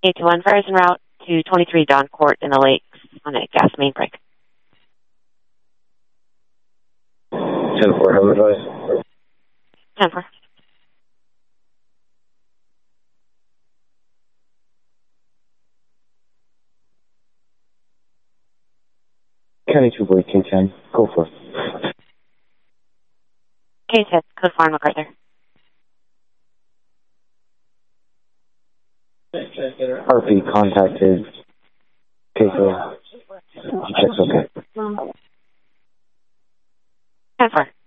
821 fires en route to 23 Don Court in the Lakes on a gas main break. 10-4, have advice. 10-4. County 2 boy, K10, go for it. K10, code 4 MacArthur. Harpy contacted Keiko. He checks okay. 10-4.